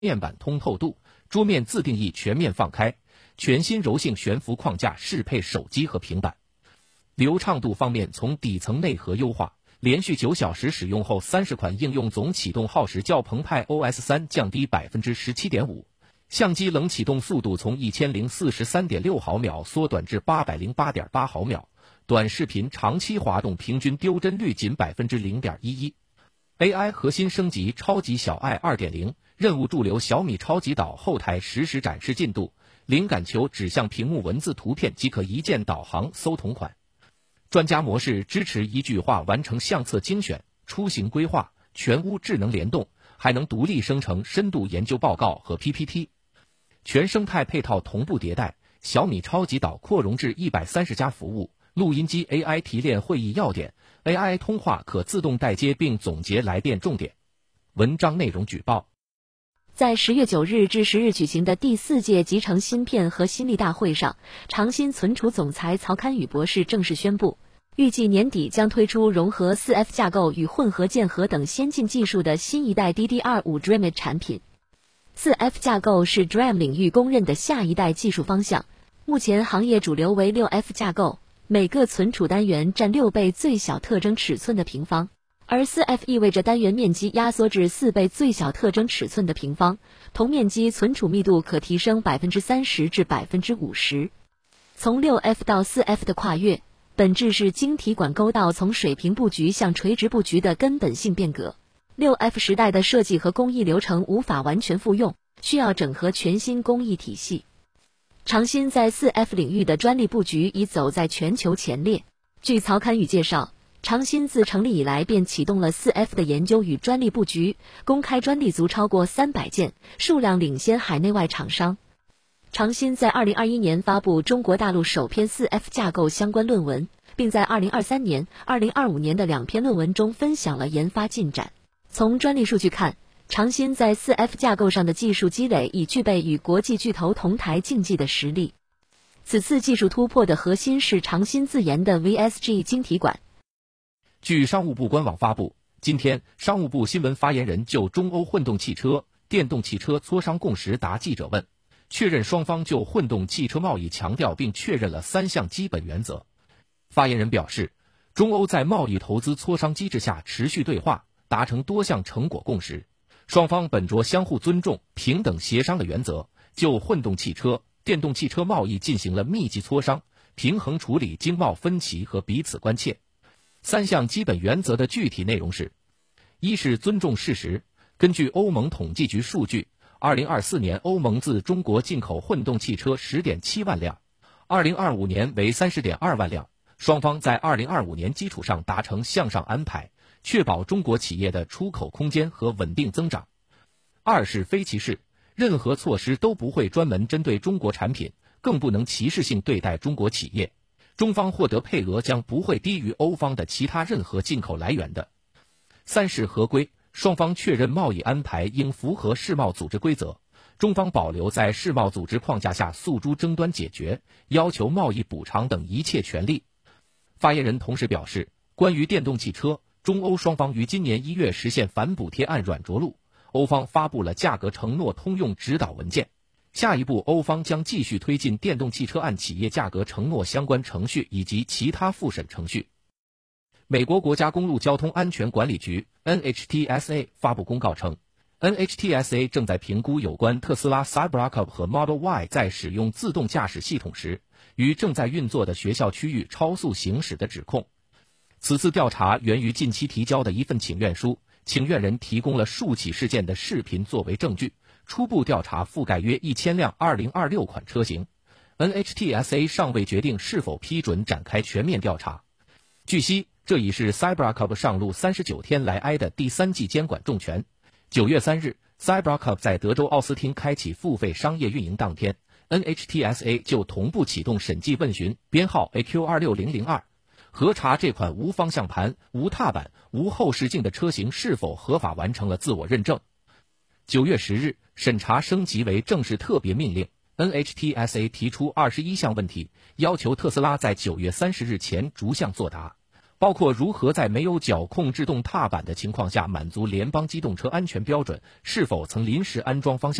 面板通透度，桌面自定义全面放开，全新柔性悬浮框架适配手机和平板。流畅度方面，从底层内核优化，连续9小时使用后，30款应用总启动耗时较澎湃 OS3 降低 17.5%。相机冷启动速度从1043.6毫秒缩短至808.8毫秒，短视频长期滑动平均丢帧率仅 0.11%。AI 核心升级超级小爱 2.0， 任务驻留小米超级岛后台实时展示进度，灵感球指向屏幕文字图片即可一键导航搜同款。专家模式支持一句话完成相册精选、出行规划、全屋智能联动，还能独立生成深度研究报告和 PPT。全生态配套同步迭代，小米超级岛扩容至130家服务，录音机 AI 提炼会议要点， AI 通话可自动代接并总结来电重点。文章内容举报。 在10月9日至10日举行的第4届集成芯片和新力大会上，长鑫存储总裁曹堪宇博士正式宣布，预计年底将推出融合 4F 架构与混合键合等先进技术的新一代 DDR5 DRAM 产品。4F 架构是 DRAM 领域公认的下一代技术方向，目前行业主流为 6F 架构，每个存储单元占6倍最小特征尺寸的平方，而 4F 意味着单元面积压缩至4倍最小特征尺寸的平方，同面积存储密度可提升 30% 至 50%。 从 6F 到 4F 的跨越，本质是晶体管沟道从水平布局向垂直布局的根本性变革。6F 时代的设计和工艺流程无法完全复用，需要整合全新工艺体系。长鑫在 4F 领域的专利布局已走在全球前列。据曹堪宇介绍，长鑫自成立以来便启动了 4F 的研究与专利布局，公开专利足超过300件，数量领先海内外厂商。长鑫在2021年发布中国大陆首篇 4F 架构相关论文，并在2023年、2025年的2篇论文中分享了研发进展。从专利数据看，长鑫在 4F 架构上的技术积累已具备与国际巨头同台竞技的实力。此次技术突破的核心是长鑫自研的 VSG 晶体管。 据商务部官网发布，今天商务部新闻发言人就中欧混动汽车、电动汽车磋商共识答记者问，确认双方就混动汽车贸易强调并确认了3项基本原则。发言人表示，中欧在贸易投资磋商机制下持续对话，达成多项成果共识，双方本着相互尊重、平等协商的原则，就混动汽车、电动汽车贸易进行了密集磋商，平衡处理经贸分歧和彼此关切。3项基本原则的具体内容是：一是尊重事实，根据欧盟统计局数据，2024年欧盟自中国进口混动汽车 10.7 万辆，2025年为 30.2 万辆，双方在2025年基础上达成向上安排，确保中国企业的出口空间和稳定增长。二是非歧视，任何措施都不会专门针对中国产品，更不能歧视性对待中国企业。中方获得配额将不会低于欧方的其他任何进口来源的。三是合规，双方确认贸易安排应符合世贸组织规则，中方保留在世贸组织框架下诉诸争端解决、要求贸易补偿等一切权利。发言人同时表示，关于电动汽车，中欧双方于今年1月实现反补贴案软着陆，欧方发布了价格承诺通用指导文件。下一步，欧方将继续推进电动汽车案企业价格承诺相关程序以及其他复审程序。美国国家公路交通安全管理局 NHTSA 发布公告称， NHTSA 正在评估有关特斯拉 Cybertruck 和 Model Y 在使用自动驾驶系统时与正在运作的学校区域超速行驶的指控。此次调查源于近期提交的一份请愿书，请愿人提供了数起事件的视频作为证据，初步调查覆盖约1000辆2026款车型。 NHTSA 尚未决定是否批准展开全面调查。据悉，这已是 Cybertruck 上路39天来挨的第3记监管重拳。9月3日 Cybertruck 在德州奥斯汀开启付费商业运营当天， NHTSA 就同步启动审计问询，编号 AQ26002，核查这款无方向盘、无踏板、无后视镜的车型是否合法完成了自我认证。9月10日，审查升级为正式特别命令， NHTSA 提出21项问题，要求特斯拉在9月30日前逐项作答。 包括如何在没有脚控制动踏板的情况下满足联邦机动车安全标准，是否曾临时安装方向